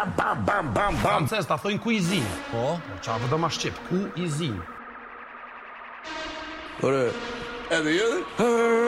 bam. Francez, ta thojnë cuisine. Po? Qa vë do ma shqip, cuisine. Ore, edhe jedhe?